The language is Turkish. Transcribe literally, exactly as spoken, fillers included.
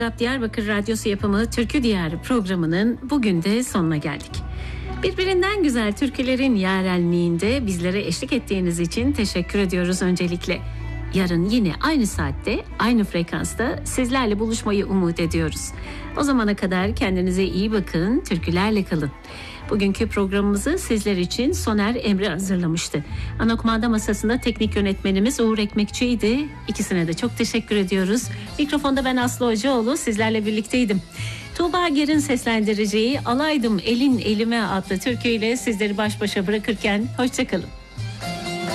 Diyarbakır Radyosu yapımı Türkü Diyarı programının bugün de sonuna geldik. Birbirinden güzel türkülerin yarenliğinde bizlere eşlik ettiğiniz için teşekkür ediyoruz öncelikle. Yarın yine aynı saatte, aynı frekansta sizlerle buluşmayı umut ediyoruz. O zamana kadar kendinize iyi bakın, türkülerle kalın. Bugünkü programımızı sizler için Soner Emre hazırlamıştı. Ana kumanda masasında teknik yönetmenimiz Uğur Ekmekçi'ydi. İkisine de çok teşekkür ediyoruz. Mikrofonda ben Aslı Hocaoğlu sizlerle birlikteydim. Tuğba Ger'in seslendireceği Alaydım Elin Elime adlı türküyle sizleri baş başa bırakırken hoşçakalın.